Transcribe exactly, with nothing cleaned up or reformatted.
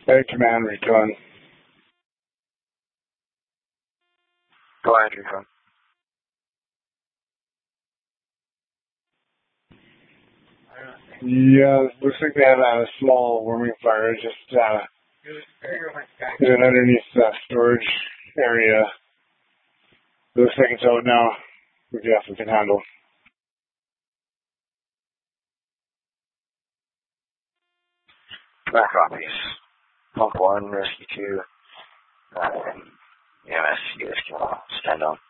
Hey, Command Recon. Go ahead, Recon. Yeah, looks like they had a small warming fire just uh, in an underneath uh, storage area. Looks like it's out now. We definitely can handle. Back copies. Pump one, rescue two. Uh, E M S, you guys can stand on.